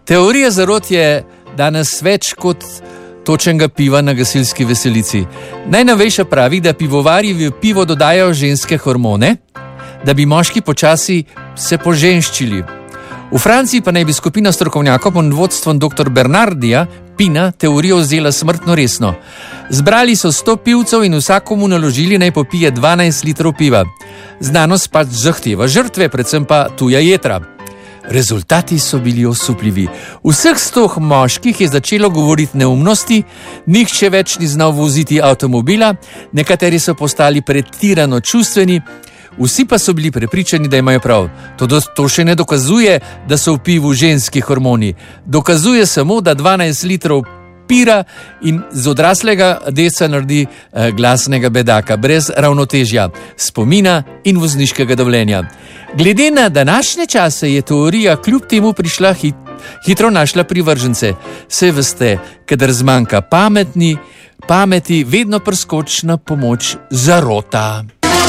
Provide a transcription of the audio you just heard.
Teorija zarot je danes več kot točenega piva na gasilski veselici. Najnovejša pravi, da pivovarji v pivo dodajajo ženske hormone, da bi moški počasi se poženščili. V Franciji pa naj bi skupina strokovnjakov pod vodstvom dr. Bernardija Pina teorijo vzela smrtno resno. Zbrali so 100 pivcev in vsakomu naložili naj popije 12 litrov piva. Znanost pač zahteva žrtve, predvsem pa tuja jetra. Rezultati so bili osupljivi. Vseh 100 moških je začelo govoriti neumnosti, nihče več ni znal voziti avtomobila, nekateri so postali pretirano čustveni, vsi pa so bili prepričani, da imajo prav. To še ne dokazuje, da so v pivu ženski hormoni. Dokazuje samo, da 12 litrov pira in z odraslega deca naredi glasnega bedaka, brez ravnotežja, spomina in vozniškega dovoljenja. Glede na današnje čase je teorija kljub temu prišla hitro našla privržence. Saj veste, kadar zmanjka pameti, vedno priskoči na pomoč zarota.